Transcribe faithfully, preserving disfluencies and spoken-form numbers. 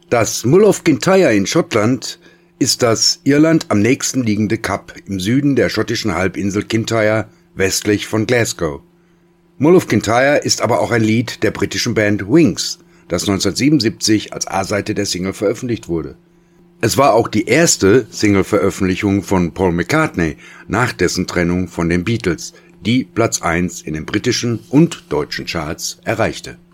Das Mull of Kintyre in Schottland ist das Irland am nächsten liegende Kap im Süden der schottischen Halbinsel Kintyre, westlich von Glasgow. Mull of Kintyre ist aber auch ein Lied der britischen Band Wings, das neunzehnhundertsiebenundsiebzig als A-Seite der Single veröffentlicht wurde. Es war auch die erste Single-Veröffentlichung von Paul McCartney nach dessen Trennung von den Beatles, die Platz eins in den britischen und deutschen Charts erreichte.